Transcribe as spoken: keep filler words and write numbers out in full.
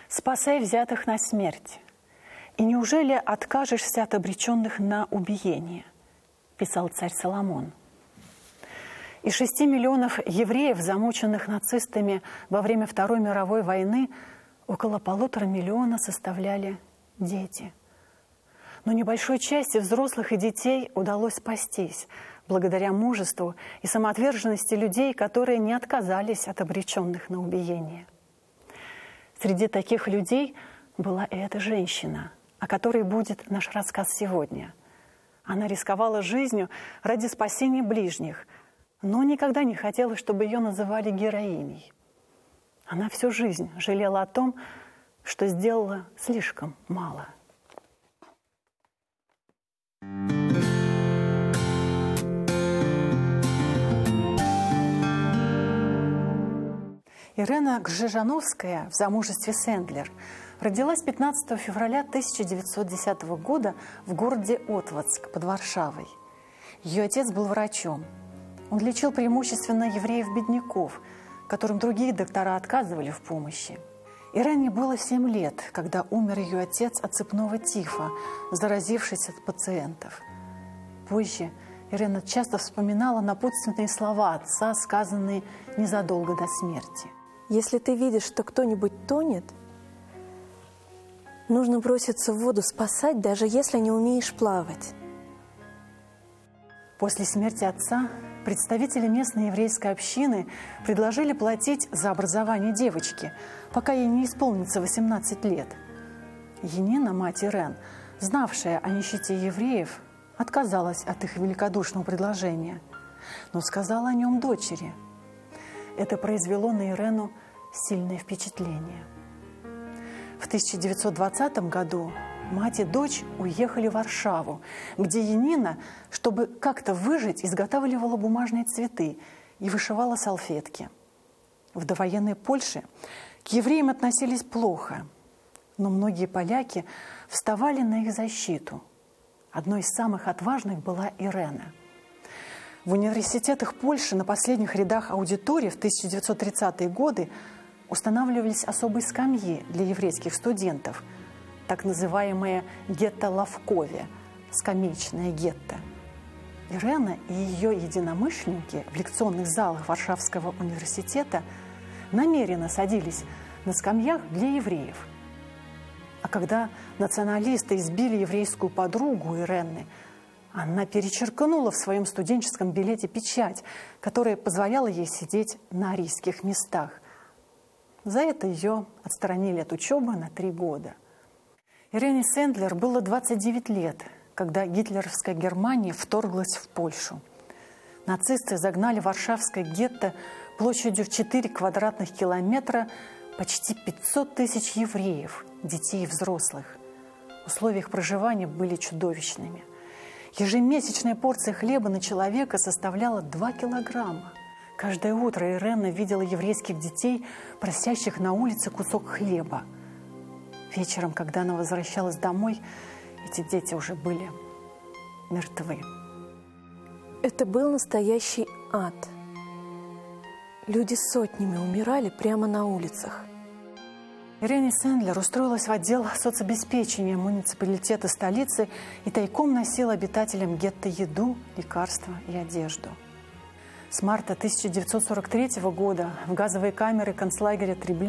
спасай взятых на смерть. И неужели откажешься от обреченных на убиение?» – писал царь Соломон. Из шести миллионов евреев, замученных нацистами во время Второй мировой войны, около полутора миллиона составляли дети. Но небольшой части взрослых и детей удалось спастись благодаря мужеству и самоотверженности людей, которые не отказались от обреченных на убиение. Среди таких людей была и эта женщина, о которой будет наш рассказ сегодня. Она рисковала жизнью ради спасения ближних, но никогда не хотела, чтобы ее называли героиней. Она всю жизнь жалела о том, что сделала слишком мало. Ирена Гжижановская в замужестве Сендлер родилась пятнадцатого февраля тысяча девятьсот десятого года в городе Отводск под Варшавой. Ее отец был врачом. Он лечил преимущественно евреев-бедняков, которым другие доктора отказывали в помощи. Ирене было семь лет, когда умер ее отец от цепного тифа, заразившись от пациентов. Позже Ирена часто вспоминала напутственные слова отца, сказанные незадолго до смерти. «Если ты видишь, что кто-нибудь тонет, нужно броситься в воду спасать, даже если не умеешь плавать». После смерти отца представители местной еврейской общины предложили платить за образование девочки, пока ей не исполнится восемнадцать лет. Енина, мать Ирен, знавшая о нищете евреев, отказалась от их великодушного предложения, но сказала о нем дочери. Это произвело на Ирену сильное впечатление. В тысяча девятьсот двадцатом году мать и дочь уехали в Варшаву, где Енина, чтобы как-то выжить, изготавливала бумажные цветы и вышивала салфетки. В довоенной Польше к евреям относились плохо, но многие поляки вставали на их защиту. Одной из самых отважных была Ирена. В университетах Польши на последних рядах аудитории в тысяча девятьсот тридцатые годы устанавливались особые скамьи для еврейских студентов, так называемое гетто-лавкове, скамеечное гетто. Ирена и ее единомышленники в лекционных залах Варшавского университета намеренно садились на скамьях для евреев. А когда националисты избили еврейскую подругу Ирены, она перечеркнула в своем студенческом билете печать, которая позволяла ей сидеть на арийских местах. За это ее отстранили от учебы на три года. Ирене Сендлер было двадцать девять лет, когда гитлеровская Германия вторглась в Польшу. Нацисты загнали варшавское гетто площадью в четыре квадратных километра почти пятьсот тысяч евреев, детей и взрослых. Условия их проживания были чудовищными. Ежемесячная порция хлеба на человека составляла два килограмма. Каждое утро Ирена видела еврейских детей, просящих на улице кусок хлеба. Вечером, когда она возвращалась домой, эти дети уже были мертвы. Это был настоящий ад. Люди сотнями умирали прямо на улицах. Ирене Сендлер устроилась в отдел соцобеспечения муниципалитета столицы и тайком носила обитателям гетто еду, лекарства и одежду. С марта тысяча девятьсот сорок третьего года в газовые камеры концлагеря Треблин